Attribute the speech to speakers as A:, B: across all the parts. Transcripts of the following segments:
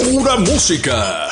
A: Pura música.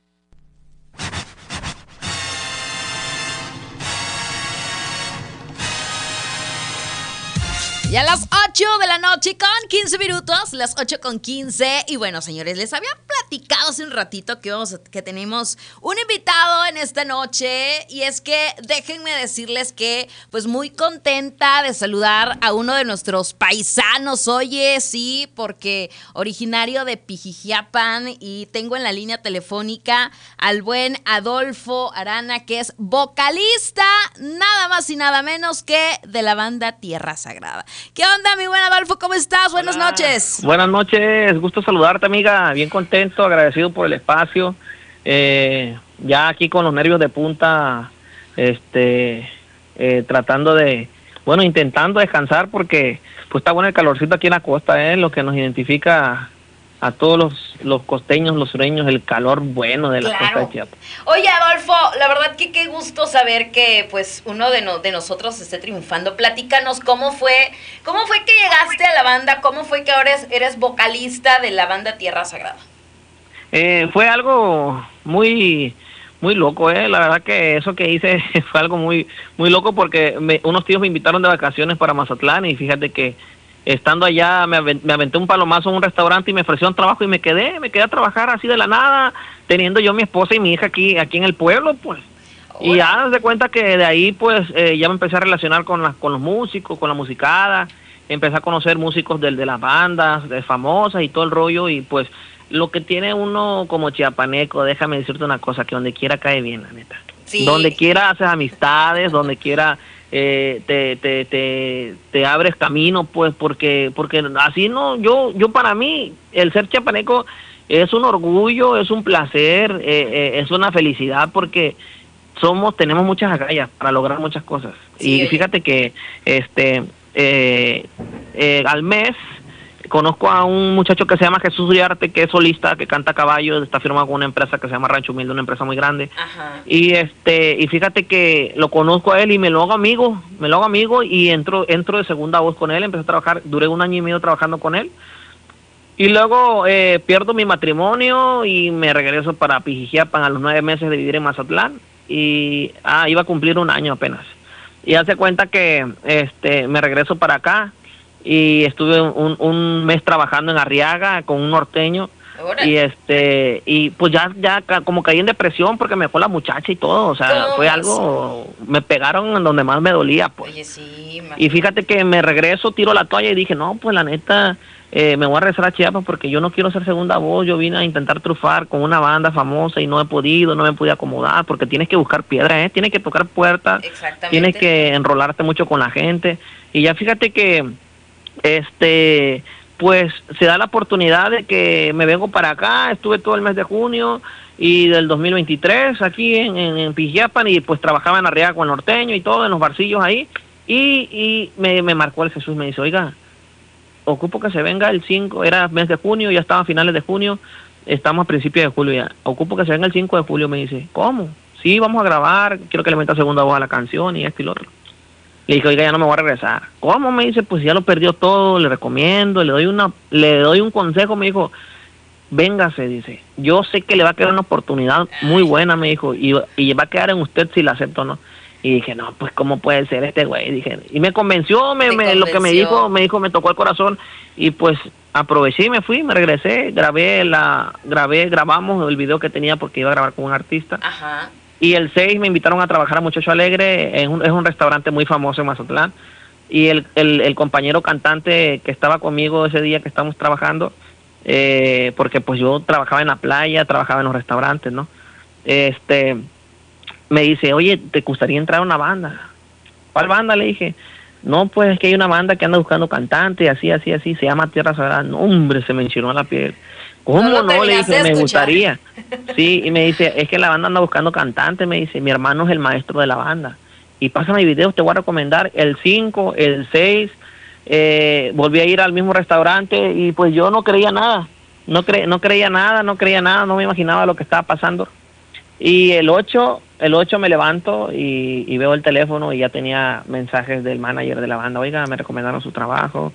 B: Y a las 8 de la noche con 15 minutos, las 8 con 15. Y bueno, señores, les había platicado hace un ratito que tenemos un invitado en esta noche. Y es que déjenme decirles que pues muy contenta de saludar a uno de nuestros paisanos. Oye, sí, porque originario de Pijijiapan, y tengo en la línea telefónica al buen Adolfo Arana, que es vocalista nada más y nada menos que de la banda Tierra Sagrada. ¿Qué onda, mi buen Adolfo? ¿Cómo estás?
C: Hola.
B: Buenas noches.
C: Buenas noches, gusto saludarte, amiga. Bien contento, agradecido por el espacio. Ya aquí con los nervios de punta, tratando de, bueno, intentando descansar porque pues está bueno el calorcito aquí en la costa, lo que nos identifica a todos los costeños, los sureños, el calor bueno de la costa de Chiapas.
B: Oye, Adolfo, la verdad que qué gusto saber que pues uno de nosotros esté triunfando. Platícanos cómo fue que llegaste a la banda, cómo fue que ahora eres vocalista de la banda Tierra Sagrada.
C: Fue algo muy loco, la verdad que eso que hice fue algo muy loco porque unos tíos me invitaron de vacaciones para Mazatlán y fíjate que estando allá me aventé un palomazo en un restaurante y me ofrecieron trabajo y me quedé a trabajar así de la nada, teniendo yo mi esposa y mi hija aquí en el pueblo, pues. Y ya de cuenta que de ahí pues ya me empecé a relacionar con los músicos, con la musicada, empecé a conocer músicos de las bandas de famosas y todo el rollo, y pues lo que tiene uno como chiapaneco, déjame decirte una cosa, que donde quiera cae bien, la neta. Sí. Donde quiera haces amistades, donde quiera te abres camino, pues, porque así no, yo para mí el ser chiapaneco es un orgullo, es un placer, es una felicidad, porque tenemos muchas agallas para lograr muchas cosas. Sí, y fíjate que al mes conozco a un muchacho que se llama Jesús Uriarte, que es solista, que canta a caballo, está firmado con una empresa que se llama Rancho Humilde, una empresa muy grande. Ajá. Y fíjate que lo conozco a él y me lo hago amigo y entro de segunda voz con él, empecé a trabajar, duré 1 año y medio trabajando con él. Y luego pierdo mi matrimonio y me regreso para Pijijiapan a los 9 meses de vivir en Mazatlán, y iba a cumplir 1 año apenas. Y hace cuenta que me regreso para acá. Y estuve un mes trabajando en Arriaga con un norteño. Y pues ya como caí en depresión porque me dejó la muchacha y todo, o sea, fue algo, me pegaron en donde más me dolía, pues. Oye, sí, y fíjate que me regreso, tiro la toalla y dije, no, pues la neta, me voy a regresar a Chiapas porque yo no quiero ser segunda voz. Yo vine a intentar trufar con una banda famosa y no me pude acomodar, porque tienes que buscar piedra, tienes que tocar puertas, tienes que enrolarte mucho con la gente. Y ya fíjate que pues se da la oportunidad de que me vengo para acá. Estuve todo el mes de junio y del 2023 aquí en Pijiapan, y pues trabajaba en Arriaga con el norteño y todo, en los barcillos ahí, y me marcó el Jesús, me dice, oiga, ocupo que se venga el 5, era mes de junio, ya estaba a finales de junio, estamos a principios de julio ya, ocupo que se venga el 5 de julio, me dice, ¿cómo? Sí, vamos a grabar, quiero que le meta segunda voz a la canción y esto y lo otro. Le dije, oiga, ya no me voy a regresar. ¿Cómo? Me dice, pues ya lo perdió todo, le recomiendo, le doy un consejo. Me dijo, véngase, dice, yo sé que le va a quedar una oportunidad muy buena, me dijo, y va a quedar en usted si la acepto o no. Y dije, no, pues cómo puede ser este güey, dije, y me convenció, lo que me dijo, me tocó el corazón, y pues aproveché y me fui, me regresé, grabamos el video que tenía porque iba a grabar con un artista. Ajá. Y el 6 me invitaron a trabajar a Muchacho Alegre, es un restaurante muy famoso en Mazatlán, y el compañero cantante que estaba conmigo ese día que estábamos trabajando, porque pues yo trabajaba en la playa, trabajaba en los restaurantes, ¿no? Me dice, oye, ¿te gustaría entrar a una banda? ¿Cuál banda? Le dije, no, pues es que hay una banda que anda buscando cantantes, así, se llama Tierra Sagrada. No, hombre, se me enchinó la piel. ¿Cómo no? Le dije, me gustaría. Sí, y me dice, es que la banda anda buscando cantantes, me dice, mi hermano es el maestro de la banda. Y pásame videos, te voy a recomendar. El 5, el 6, volví a ir al mismo restaurante y pues yo no creía nada. No creía nada, no me imaginaba lo que estaba pasando. Y el 8 me levanto y veo el teléfono y ya tenía mensajes del manager de la banda. Oiga, me recomendaron su trabajo,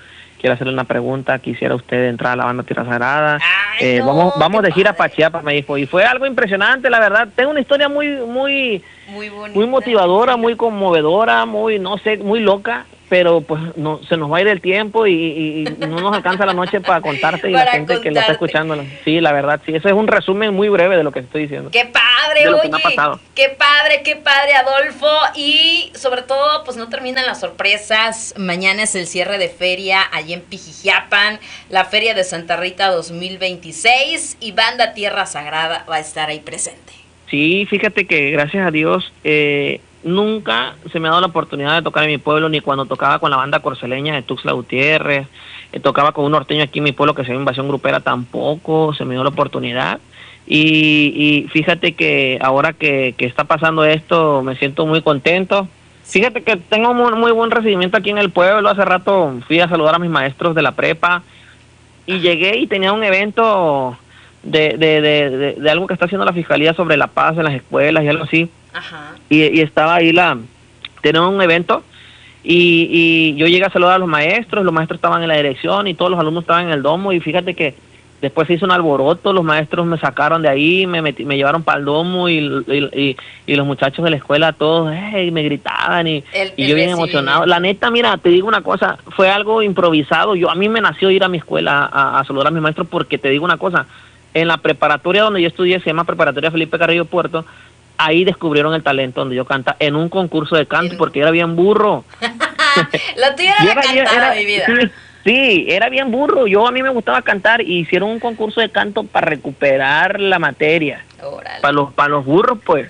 C: quiero hacerle una pregunta, quisiera usted entrar a la banda Tierra Sagrada.
B: Ay, no,
C: vamos de gira
B: padre.
C: para Chiapas, me dijo, y fue algo impresionante, la verdad. Tengo una historia muy
B: bonita,
C: muy motivadora, muy conmovedora, muy, no sé, muy loca, pero pues no, se nos va a ir el tiempo y no nos alcanza la noche para contarte y la gente que lo está escuchando. Sí, la verdad, sí, eso es un resumen muy breve de lo que estoy diciendo.
B: ¡Qué padre,
C: oye!
B: ¡Qué padre, Adolfo! Y sobre todo, pues no terminan las sorpresas. Mañana es el cierre de feria allí en Pijijiapan, la Feria de Santa Rita 2026, y Banda Tierra Sagrada va a estar ahí presente.
C: Sí, fíjate que gracias a Dios nunca se me ha dado la oportunidad de tocar en mi pueblo, ni cuando tocaba con la banda corceleña de Tuxtla Gutiérrez, tocaba con un norteño aquí en mi pueblo que se llama Invasión Grupera, tampoco se me dio la oportunidad. Y fíjate que ahora que está pasando esto, me siento muy contento. Fíjate que tengo muy buen recibimiento aquí en el pueblo. Hace rato fui a saludar a mis maestros de la prepa y llegué y tenía un evento de algo que está haciendo la Fiscalía sobre la paz en las escuelas y algo así.
B: Ajá.
C: Y estaba ahí tenemos un evento y yo llegué a saludar a los maestros estaban en la dirección y todos los alumnos estaban en el domo, y fíjate que después se hizo un alboroto, los maestros me sacaron de ahí, me llevaron para el domo y los muchachos de la escuela todos me gritaban y yo bien emocionado. La neta, mira, te digo una cosa, fue algo improvisado. A mí me nació ir a mi escuela a saludar a mis maestros, porque te digo una cosa, en la preparatoria donde yo estudié, se llama Preparatoria Felipe Carrillo Puerto, ahí descubrieron el talento donde yo canta en un concurso de canto, porque era bien burro.
B: Lo tuyo era la cantada, mi vida.
C: Sí, era bien burro. A mí me gustaba cantar y hicieron un concurso de canto para recuperar la materia. Para los burros, pues.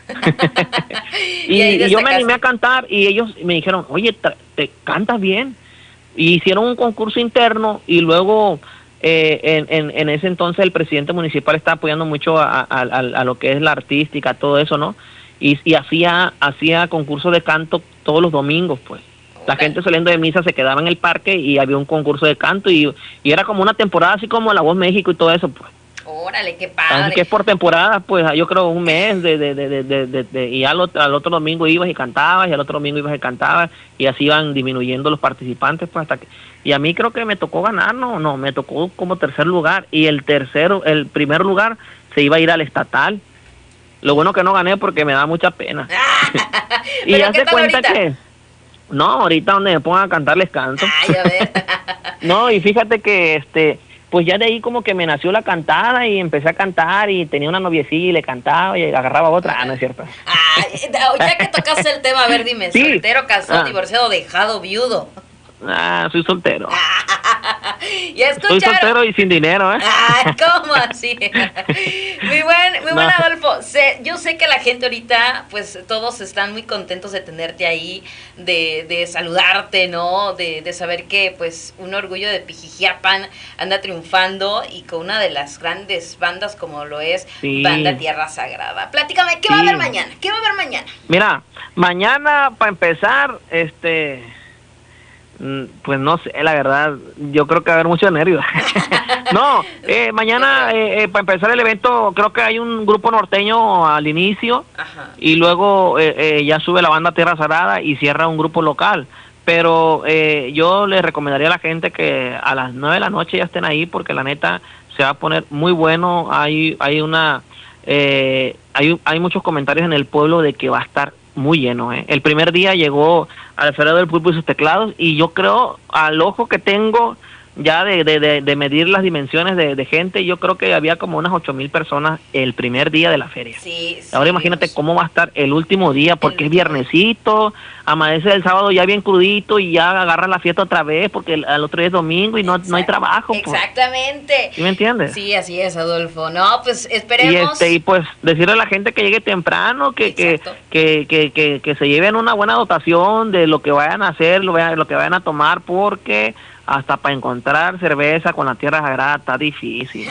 C: y yo me animé a cantar y ellos me dijeron, oye, te cantas bien. Y hicieron un concurso interno y luego en ese entonces el presidente municipal estaba apoyando mucho a lo que es la artística, todo eso, ¿no? Y hacía concurso de canto todos los domingos, pues. La gente saliendo de misa se quedaba en el parque y había un concurso de canto y era como una temporada así como La Voz México y todo eso, pues.
B: Órale, qué padre.
C: Así que es por temporada, pues yo creo un mes y al otro domingo ibas y cantabas, y al otro domingo ibas y cantabas, y así iban disminuyendo los participantes, pues hasta que... Y a mí creo que me tocó ganar, no, me tocó como tercer lugar, y el primer lugar se iba a ir al estatal. Lo bueno que no gané porque me da mucha pena. Y ya se cuenta ahorita que... No, ahorita donde me pongan a cantar les canto.
B: Ay, a ver.
C: No, y fíjate que pues ya de ahí como que me nació la cantada y empecé a cantar y tenía una noviecilla y le cantaba y agarraba otra. Ah, no es cierto.
B: Ya que tocaste el tema, a ver, dime, sí. ¿Soltero, casado, divorciado, dejado, viudo?
C: Soy soltero.
B: Ya escucharon.
C: Soy soltero y sin dinero, ¿eh?
B: ¿Cómo así? Muy buen Adolfo. Yo sé que la gente ahorita, pues todos están muy contentos de tenerte ahí, de saludarte, ¿no? De saber que, pues, un orgullo de Pijijiapan anda triunfando y con una de las grandes bandas como lo es Banda Tierra Sagrada. Platícame, ¿qué va a haber mañana? ¿Qué va a haber mañana?
C: Mira, mañana, para empezar, pues no sé, la verdad, yo creo que va a haber mucho nervios. No, mañana, para empezar el evento, creo que hay un grupo norteño al inicio. Ajá. Y luego ya sube la banda Tierra Sagrada y cierra un grupo local. Pero yo les recomendaría a la gente que a las 9 de la noche ya estén ahí, porque la neta se va a poner muy bueno. Hay muchos comentarios en el pueblo de que va a estar muy lleno, ¿eh? El primer día llegó Alfredo del Pulpo y sus teclados, y yo creo, al ojo que tengo ya de medir las dimensiones de gente, yo creo que había como unas 8,000 personas el primer día de la feria. Sí, ahora imagínate cómo va a estar el último día, porque es viernesito, amanece el sábado ya bien crudito y ya agarra la fiesta otra vez, porque al otro día es domingo y no hay trabajo.
B: Exactamente.
C: Pues. ¿Sí me entiendes?
B: Sí, así es, Adolfo. No, pues esperemos.
C: Y pues decirle a la gente que llegue temprano, que se lleven una buena dotación de lo que vayan a hacer, lo que vayan a tomar, porque hasta para encontrar cerveza con la Tierra Sagrada está difícil.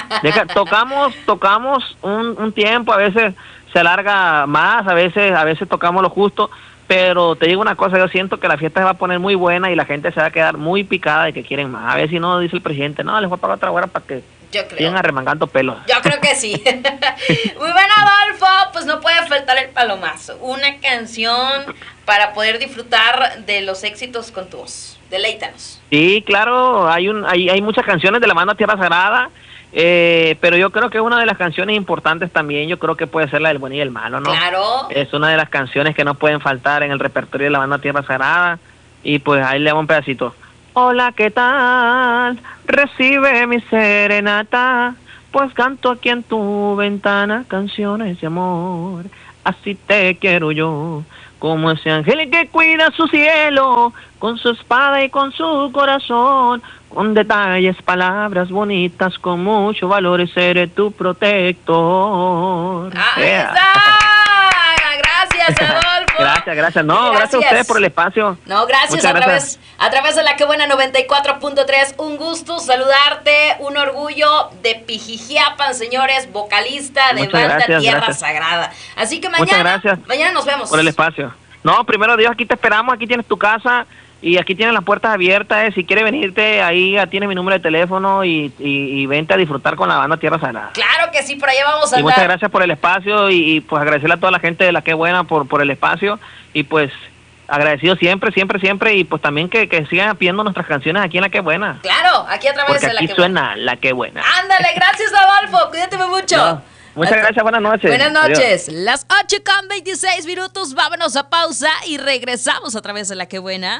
C: Tocamos un tiempo, a veces se alarga más, a veces tocamos lo justo, pero te digo una cosa, yo siento que la fiesta se va a poner muy buena y la gente se va a quedar muy picada de que quieren más. A ver si no, dice el presidente, no, les voy a pagar otra hora para que
B: Yo creo.
C: Siguen arremangando pelos.
B: Yo creo que sí. Muy bueno, Adolfo. Pues no puede faltar el palomazo. Una canción para poder disfrutar de los éxitos con tu voz. Deleítanos.
C: Sí, claro, hay muchas canciones de la banda Tierra Sagrada, pero yo creo que una de las canciones importantes también, yo creo que puede ser la del bueno y el malo, ¿no?
B: Claro.
C: Es una de las canciones que no pueden faltar en el repertorio de la banda Tierra Sagrada, y pues ahí le damos un pedacito. Hola, ¿qué tal? Recibe mi serenata, pues canto aquí en tu ventana canciones de amor. Así te quiero yo, como ese ángel que cuida su cielo, con su espada y con su corazón, con detalles, palabras bonitas, con mucho valor, y seré tu protector.
B: ¡Ahí está! Gracias, Adolfo.
C: Gracias. No, gracias a ustedes por el espacio.
B: No, gracias. A través de la Que Buena 94.3. Un gusto saludarte. Un orgullo de Pijijiapan, señores. Vocalista de banda Tierra Sagrada. Así que mañana nos vemos.
C: Por el espacio. No, primero Dios, aquí te esperamos. Aquí tienes tu casa y aquí tienes las puertas abiertas. Si quieres venirte, ahí ya tienes mi número de teléfono y vente a disfrutar con la banda Tierra Sagrada.
B: Claro que sí, por allá vamos a andar.
C: Y muchas gracias por el espacio y pues agradecerle a toda la gente de la Que Buena por el espacio, y pues agradecido siempre, y pues también que sigan pidiendo nuestras canciones aquí en la Que Buena.
B: Claro, aquí a través
C: porque
B: de la Que Buena.
C: Aquí suena la Que Buena.
B: Ándale, gracias, Adolfo, cuídate mucho.
C: No, muchas gracias, buenas noches.
B: Buenas noches.
C: Adiós.
B: Las 8:26, vámonos a pausa y regresamos a través de la Que Buena.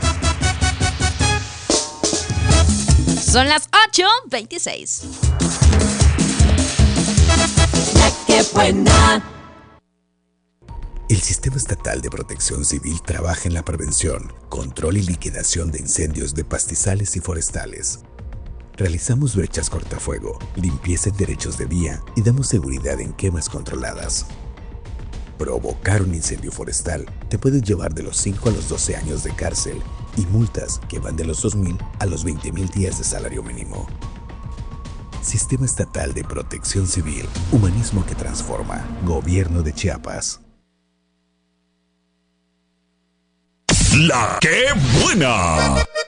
B: Son las 8:26.
A: La Que Buena.
D: El Sistema Estatal de Protección Civil trabaja en la prevención, control y liquidación de incendios de pastizales y forestales. Realizamos brechas cortafuego, limpieza en derechos de vía y damos seguridad en quemas controladas. Provocar un incendio forestal te puede llevar de los 5 a los 12 años de cárcel y multas que van de los 2,000 a los 20,000 días de salario mínimo. Sistema Estatal de Protección Civil, humanismo que transforma. Gobierno de Chiapas.
E: La Que Buena.